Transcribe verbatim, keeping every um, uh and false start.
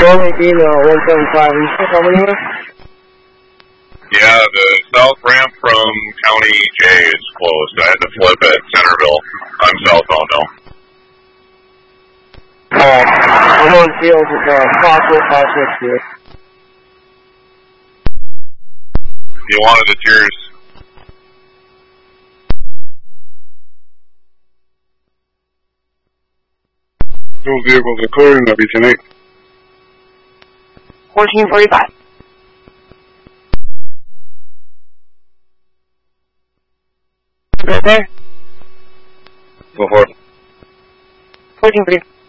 Rolling Bean, uh, one seven five. Are you still coming anywhere? Yeah, the south ramp from County J is closed. I had to flip at Centerville. I'm southbound now. Uh, I'm on field with uh, Clockwork five sixty. You wanted the tiers. Those vehicles are clearing, that'll be tonight. fourteen forty-five. Right there? Go for it. fourteen forty-five.